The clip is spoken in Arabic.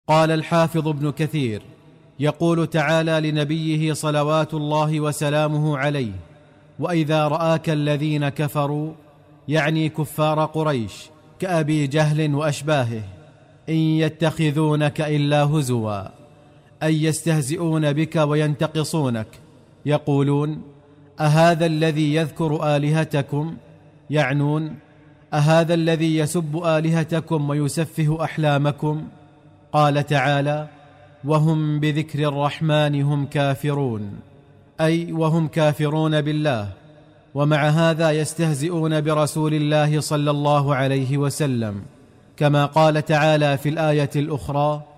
قال الحافظ ابن كثير: يقول تعالى لنبيه صلوات الله وسلامه عليه: وإذا رآك الذين كفروا، يعني كفار قريش كأبي جهل وأشباهه، إن يتخذونك إلا هزوا، أي يستهزئون بك وينتقصونك، يقولون: أهذا الذي يذكر آلهتكم، يعنون أهذا الذي يسب آلهتكم ويسفه أحلامكم. قال تعالى: وهم بذكر الرحمن هم كافرون، أي وهم كافرون بالله، ومع هذا يستهزئون برسول الله صلى الله عليه وسلم، كما قال تعالى في الآية الأخرى: